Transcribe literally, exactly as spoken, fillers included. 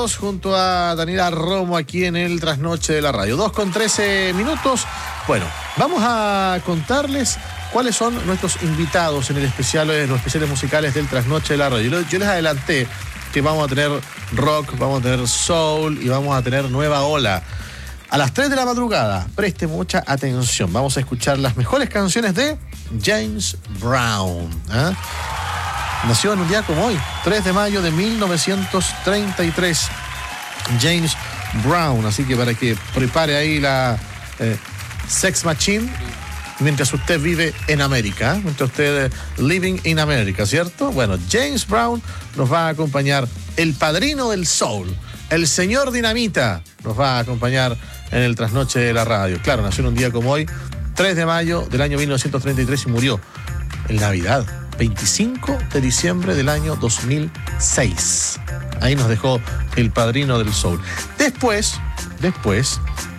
minutos junto a Daniela Romo aquí en el Trasnoche de la Radio. dos con trece minutos. Bueno, vamos a contarles cuáles son nuestros invitados en el especial, en los especiales musicales del Trasnoche de la Radio. Yo les adelanté que vamos a tener rock, vamos a tener soul y vamos a tener nueva ola. A las tres de la madrugada, preste mucha atención. Vamos a escuchar las mejores canciones de James Brown. ¿eh? Nació en un día como hoy, tres de mayo de mil novecientos treinta y tres. James Brown. Así que para que prepare ahí la eh, Sex Machine mientras usted vive en América. ¿eh? Mientras usted eh, living in America, ¿cierto? Bueno, James Brown nos va a acompañar. El padrino del soul, el señor Dinamita, nos va a acompañar en el Trasnoche de la Radio. Claro, nació en un día como hoy, tres de mayo del año mil novecientos treinta y tres y murió en Navidad, veinticinco de diciembre del año dos mil seis. Ahí nos dejó el padrino del soul. Después, después,